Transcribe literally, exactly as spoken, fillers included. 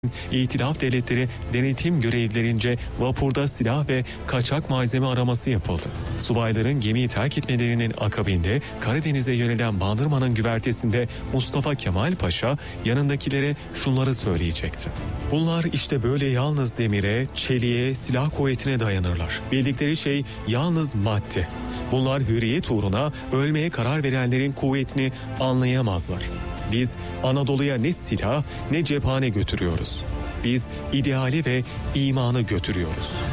İtilaf devletleri denetim görevlilerince vapurda silah ve kaçak malzeme araması yapıldı. Subayların gemiyi terk etmelerinin akabinde Karadeniz'e yönelen Bandırma'nın güvertesinde Mustafa Kemal Paşa yanındakilere şunları söyleyecekti. Bunlar işte böyle yalnız demire, çeliğe, silah kuvvetine dayanırlar. Bildikleri şey yalnız madde. Bunlar hürriyet uğruna ölmeye karar verenlerin kuvvetini anlayamazlar. Biz Anadolu'ya ne silah ne cephane götürüyoruz. Biz ideali ve imanı götürüyoruz.